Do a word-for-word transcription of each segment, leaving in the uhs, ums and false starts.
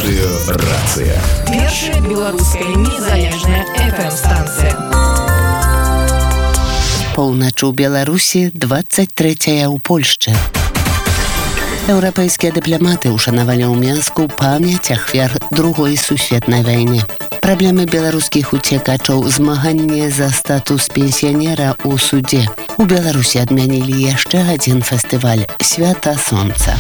Радыёрацыя. Першая беларуская незалежная эф эм-станцыя. Поўнач у Беларусі, двадцать третья ў Польшчы. Еўрапейскія дыпламаты ушанавалі ў Менску памяць ахвяр другой сусветнай вайны. Праблемы беларускіх уцекачоў, змаганне за статус пенсіянера ў судзе. У Беларусі адмянілі яшчэ адзін фестываль «Свята сонца».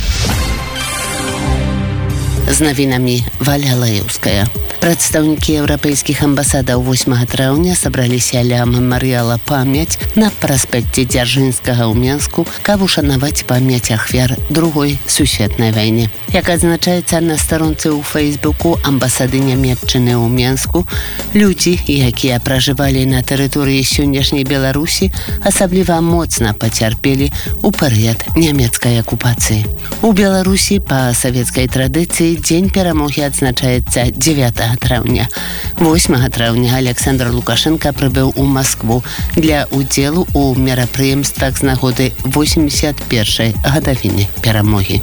З навінамі Валя Лаеўская. Прадстаўнікі еўрапейскіх амбасадаў восьмага траўня сабраліся ля мемарыяла «Памяць» на праспекце Дзяржынскага ў Менску, каб ушанаваць памяць ахвяр другой сусветнай вайны. Як адзначаецца на старонцы ў Фейсбуку амбасады Нямецчыны ў Менску, людзі, якія пражывалі на тэрыторыі сённяшняй Беларусі, асабліва моцна пацярпелі ў перыяд нямецкай акупацыі. У Беларусі па савецкай традыцыі дзень перамогі адзначаецца дзевятага траўня. восьмага траўня Александр Лукашенко прыбыў у Маскву для удзелу ў мерапрыемствах з нагоды восемьдесят першай гадавіны перамогі.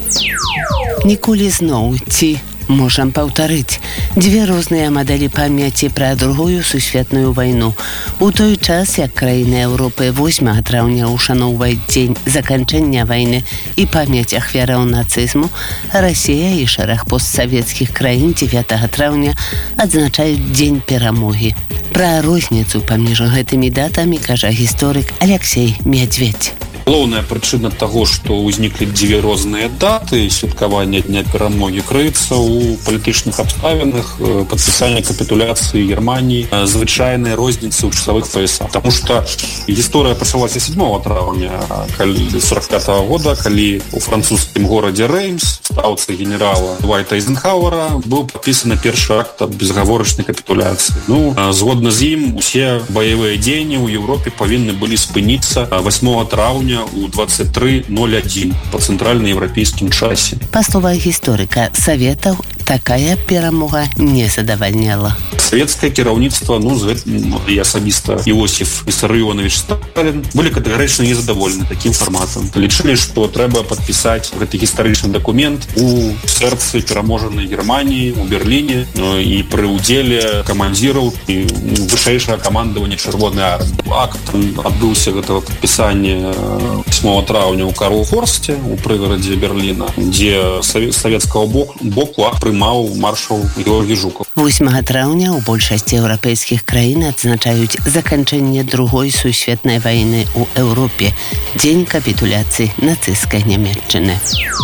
Ніколі зноў ці можам паўтарыць дзве розныя мадэлі памяці пра другую сусветную вайну. У той час, як краіны Еўропы восьмага траўня ушаноўваюць дзень заканчэння вайны і памяць ахвяраў нацызму, Расія і шэраг постсавецкіх краін дзевятага траўня адзначаюць дзень перамогі. Пра розніцу паміж гэтымі датамі кажа гісторык Алексей Мядзведь. Галоўная прычына таго, што ўзніклі дзве розныя даты святкавання дня перамогі, крыецца ў палітычных абставінах падпісання капітуляцыі Германіі, звычайнай розніцы ў часавых паясах. Таму што гісторыя пачалася сёмага траўня сорок пятага года, калі у французскім горадзе Реймс, стаўцы генерала Вайта Эйзенхауэра, быў падпісаны першы акт аб безгаворачнай капітуляцыі. Ну, згодна з ім, усе баявыя дзеянні ў Еўропе павінны былі спыніцца восьмага траўня у двадцать три ноль один по цэнтральнаеўрапейскім часе. Па словах гісторыка Саветаў, такая перамога не задавальняла. Савецкае кіраўніцтва, ну, і асабіста Іосіф Вісарыёнович Сталін, былі катэгарычна незадаволены такім фарматам. Лічылі, што трэба падпісаць гэты гістарычны дакумент у сэрцы пераможанай Германіі, у Берліне, і пры ўдзеле камандзіраў і вышэйшага камандавання Чырвонай арміі. Акт адбыўся гэтага падпісання восьмага траўня ў Карлхорсце, у прыгарадзе Берліна, дзе савецкага боку акт прымаў маршал Георгій Жукаў. восьмага траўня у большасці еўрапейскіх краін адзначаюць заканчэнне другой сусветнай вайны ў Еўропе, дзень капітуляцыі нацысцкай Нямецчыны.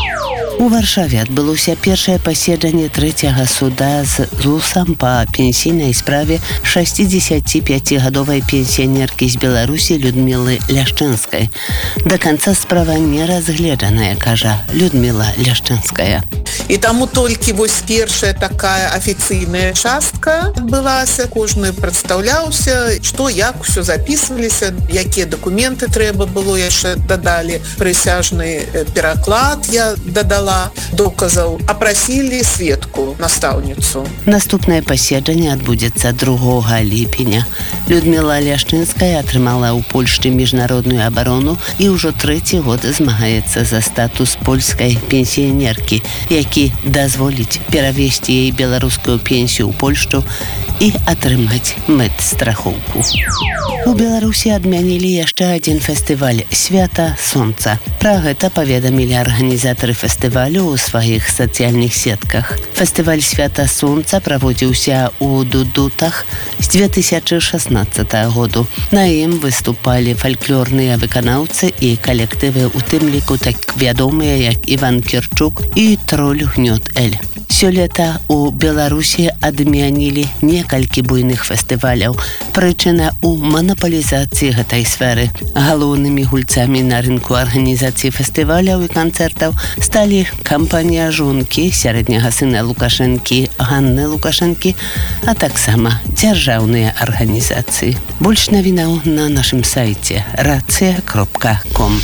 У Варшаве адбылося першае паседжанне трэцяга суда з ЗУСам па пенсійнай справе шэсцідзесяціпяцігадовай пенсіянеркі з Беларусі Людмілы Ляшчынскай. Да канца справа не разгледжаная, кажа Людміла Ляшчынская. І таму толькі вось першая такая афіцыйная частка адбылася, кожны прадстаўляўся, што, як усё запісваліся, якія дакументы трэба было, яшчэ дадалі прысяжны пераклад, я дадала доказаў, апрасілі сведку, настаўніцу. Наступнае паседжанне адбудзецца другога ліпеня. Людміла Ляшчынская атрымала ў Польшчы міжнародную абарону і ўжо трэці год змагаецца за статус польскай пенсіянеркі, які дазволіць перавесці яе беларускую пенсію ў Польшчу і атрымаць медстрахоўку. У Беларусі адмянілі яшчэ адзін фестываль «Свята сонца». Пра гэта паведамілі арганізатары фестывалю ў сваіх сацыяльных сетках. Фестываль «Свята сонца» праводзіўся ў Дудутах з две тысячы шаснаццатага году. На ім выступалі фальклорныя выканаўцы і калектывы, у тым ліку так вядомыя, як Іван Кірчук і Троль Гнёт Эль. Сёлета у Беларусі адмянілі некалькі буйных фестываляў. Прычына ў манапалізацыі гэтай сферы. Галоўнымі гульцамі на рынку арганізацыі фестываляў і канцэртаў сталі кампанія жонкі сярэдняга сына Лукашэнкі Ганны Лукашэнкі, а таксама дзяржаўныя арганізацыі. Больш навінаў на нашым сайце рацыя кропка ком.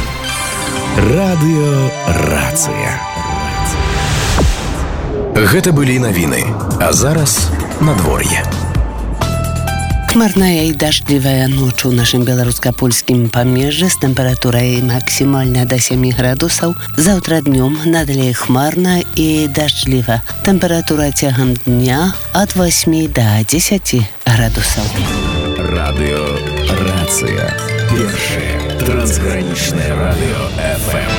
Радыёрацыя. Гэта былі навіны, а зараз надвор'е. Хмарная и дождливая ночь у нашем белорусско-польском помежье с температурой максимально до семи градусов. Завтра днем надалее хмарно и дождливо. Температура тягом дня от восьми до десяти градусов. Радио Рация. Первое трансграничное радио эф эм.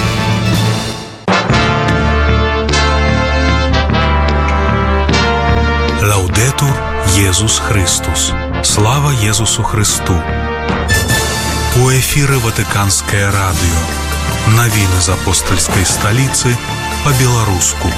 Лаудетур Єсус Христос. Слава Єсусу Христу. У эфире Ватиканское радио. Новины из апостольской столицы по-белорусски.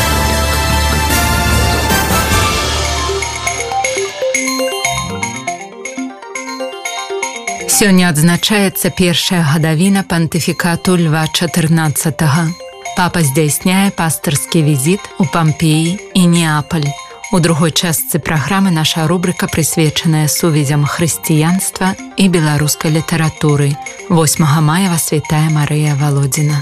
Сёння адзначаецца першая гадавіна пантыфікату Льва чатырнаццатага. Папа здзяйсняе пастырскі візіт у Пампеі і Неапаль. У другой частцы праграмы наша рубрика, прысвечаная сувязям хрысціянства і беларускай літаратуры. восьмага мая вас вітае Марыя Володина.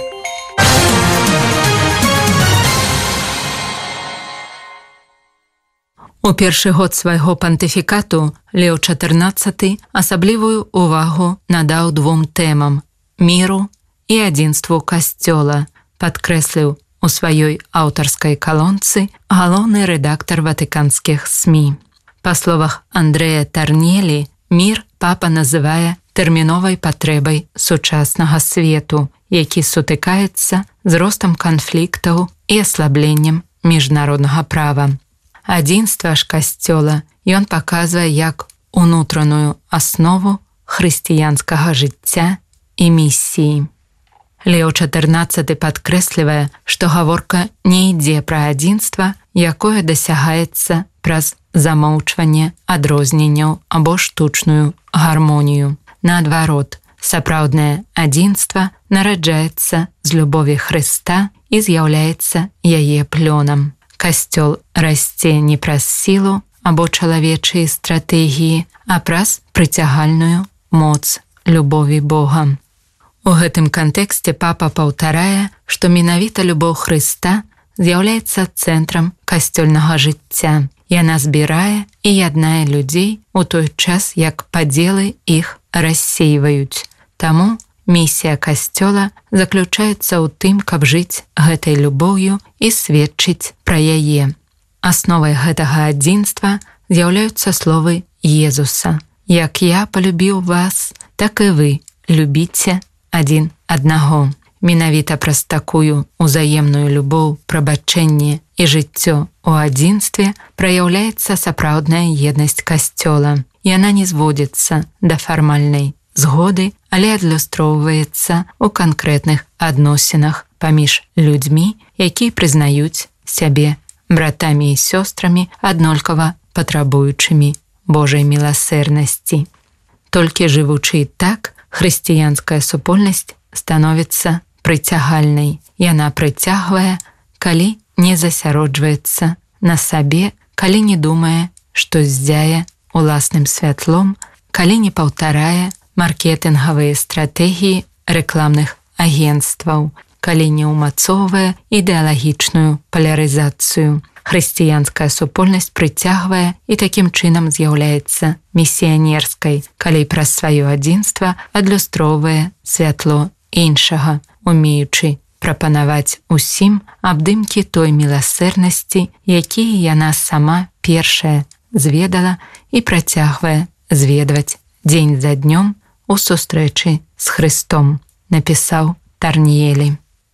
У першы год свайго пантыфікату Леў чатырнаццаты асаблівую ўвагу надаў двум тэмам – міру і адзінству касцёла, падкрэсліў у сваёй аўтарскай калонцы галоўны рэдактар ватыканскіх СМІ. Па словах Андрэя Тарнелі, мір папа называе тэрміновай патрэбай сучаснага свету, які сутыкаецца з ростам канфліктаў і аслабленнем міжнароднага права. Адзінства ж касцёла ён паказвае як унутраную аснову хрысціянскага жыцця і місіі. Леў чатырнаццаты падкрэслівае, што гаворка не ідзе пра адзінства, якое дасягаецца праз замоўчванне адрозненняў або штучную гармонію. Наадварот, сапраўднае адзінства нараджаецца з любові Хрыста і з'яўляецца яе плёнам. Касцёл расце не праз сілу або чалавечыя стратэгіі, а праз прыцягальную моц любові Бога. У гэтым кантэксце папа паўтарае, што менавіта любоў Хрыста з'яўляецца цэнтрам касцёльнага жыцця. Яна збірае і яднае людзей у той час, як падзелы іх рассейваюць. Таму місія касцёла заключаецца ў тым, каб жыць гэтай любоўю і сведчыць пра яе. Асновай гэтага адзінства з'яўляюцца словы Езуса. «Як я полюбіў вас, так і вы любіце адзін аднаго». Менавіта праз такую узаемную любоў, прабачэнне і жыццё у адзінстве праяўляецца сапраўдная еднасць касцёла. Яна не зводзіцца да фармальнай згоды, але адлюстроўваецца ў канкрэтных адносінах паміж людзьмі, якія прызнаюць сябе братамі і сёстрамі, аднолькава патрабуючымі Божай міласэрнасці. Толькі жывучы так, хрысціянская супольнасць становіцца прыцягальнай. Яна прыцягвае, калі не засяроджваецца на сабе, калі не думае, што здзяе уласным святлом, калі не паўтарае маркетынгавыя стратэгіі рэкламных агенцтваў, калі не ўмацоўвае ідэалагічную палярызацыю. Хрысціянская супольнасць прыцягвае і такім чынам з'яўляецца місіянерскай, калі праз сваё адзінства адлюстроўвае святло іншага, умеючы прапанаваць усім абдымкі той міласэрнасці, якія яна сама першая зведала і працягвае зведваць дзень за днём у сустрэчы з Хрыстом, напісаў Тарньелі.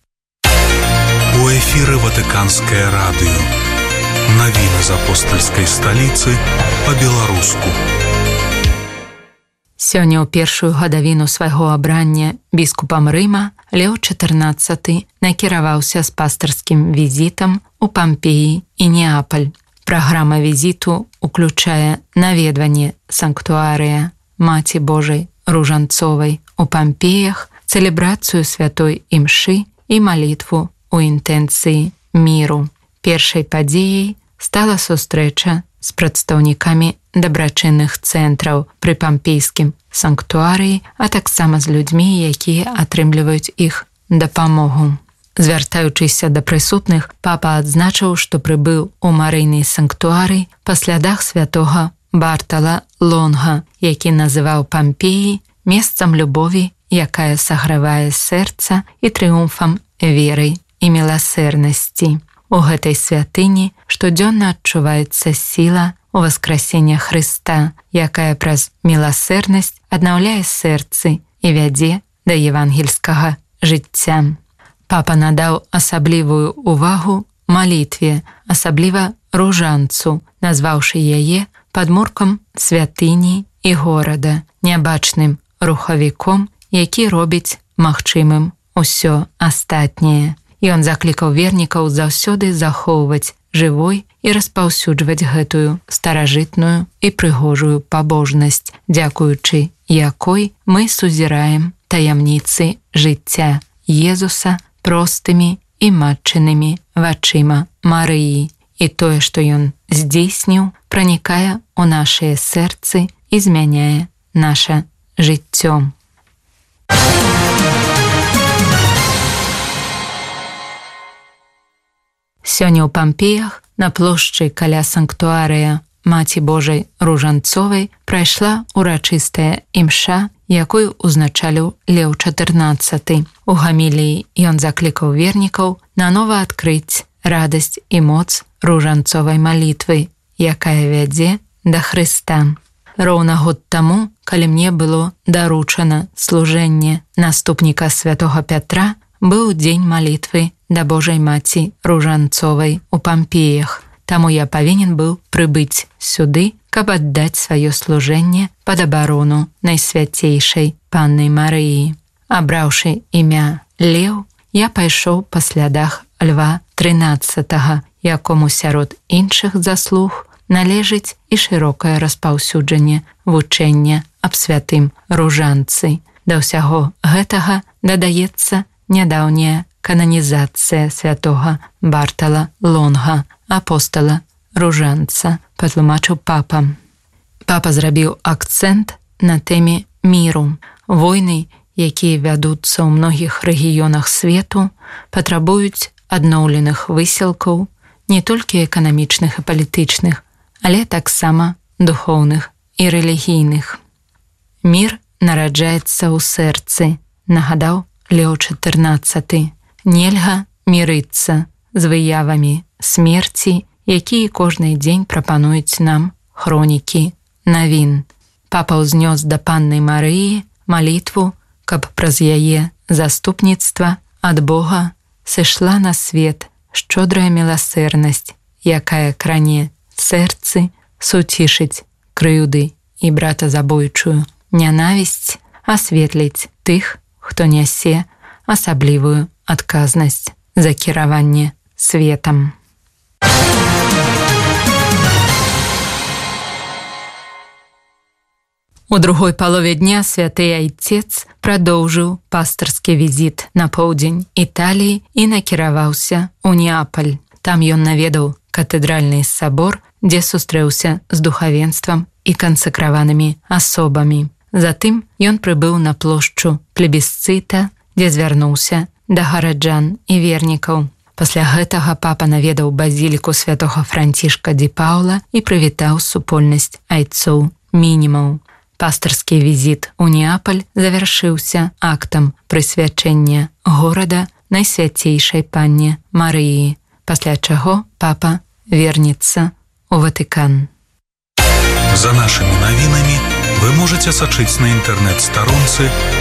У эфире Ватиканское радио. Новины из апостольской столицы по-белоруску. Сёння ў першую гадавіну свайго абрання біскупам Рыма Леў чатырнаццаты накіраваўся з пастырскім візітам у Пампеі і Неапаль. Праграма візіту уключае наведванне санктуарыя Маці Божай Ружанцовай у Пампеях, цэлебрацыю святой імшы і малітву у інтэнцыі міру. Першай падзеяй стала сустрэча з прадстаўнікамі дабрачынных цэнтраў пры пампейскім санктуарыі, а таксама з людзьмі, якія атрымліваюць іх дапамогу. Звяртаючыся да прысутных, папа адзначыў, што прыбыў у марыйны санктуарый па слядах святога Бартала Лонга, які называў Пампеі месцам любові, якая сагравае сэрца, і трыумфам веры і міласэрнасці. У гэтай святыні штодзённа адчуваецца сіла ўваскрасення Хрыста, якая праз міласэрнасць аднаўляе сэрцы і вядзе да евангельскага жыцця. Папа надаў асаблівую ўвагу малітве, асабліва ружанцу, назваўшы яе падмуркам святыні і горада, нябачным рухавіком, які робіць магчымым усё астатняе. Ён заклікаў вернікаў заўсёды захоўваць жывой і распаўсюджваць гэтую старажытную і прыгожую пабожнасць, дзякуючы якой мы сузіраем таямніцы жыцця Езуса простымі і матчынымі вачыма Марыі. І тое, што ён здзейсніў, пранікае ў нашыя сэрцы і змяняе наша жыццё. Сёння ў Пампеях на плошчы каля санктуарыя Маці Божай Ружанцовай прайшла урачыстая імша, якую узначаліў Леў чатырнаццаты. У гаміліі ён заклікаў вернікаў нанова адкрыць радасць і моц ружанцовай малітвы, якая вядзе да Хрыста. Роўна год таму, калі мне было даручана служэнне наступніка святога Пятра, быў дзень малітвы да Божай Маці Ружанцовай у Пампеях. Таму я павінен быў прыбыць сюды, каб аддаць сваё служэнне пад абарону найсвяцейшай Панны Марыі. Абраўшы імя Леў, я пайшоў па слядах Льва трынаццатага, якому сярод іншых заслуг належыць і шырокае распаўсюджанне вучэння аб святым ружанцы. Да ўсяго гэтага дадаецца нядаўняя кананізацыя святога Бартала Лонга, апостала ружанца, патлумачыў папа. Папа зрабіў акцэнт на тэме міру. Войны, якія вядуцца ў многіх рэгіёнах свету, патрабуюць адноўленых высілкаў, не толькі эканамічных і палітычных, але таксама духоўных і рэлігійных. Мір нараджаецца ў сэрцы, нагадаў Леў чатырнаццаты. Нельга мірыцца з выявамі смерці, якія кожны дзень прапануюць нам хронікі навін. Папа ўзнёс да Панны Марыі малітву, каб праз яе заступніцтва ад Бога сышла на свет шчодрая міласэрнасць, якая кране сэрцы, суцішыць крыўды і братазабойчую нянавісць, асветліць тых, хто нясе асаблівую адказнасць за кіраванне светам. У другой палове дня святы айцец прадоўжыў пастырскі візіт на поўдзень Італіі і накіраваўся ў Неапаль. Там ён наведаў катэдральны сабор, дзе сустрэўся з духавенствам і кансакраванымі асобамі. Затым ён прыбыў на плошчу плебісцыта, дзе звярнуўся да гараджан і вернікаў. Пасля гэтага папа наведаў базіліку святога Францішка ді Паўла і прывітаў супольнасць айцоў мінімаў. Пастырскі візіт у Неапаль завяршыўся актам прысвячэння горада найсвяцейшай Панне Марыі, пасля чаго папа вернецца ў Ватыкан. За нашымі навінамі вы можаце сачыць на інтэрнэт-старонцы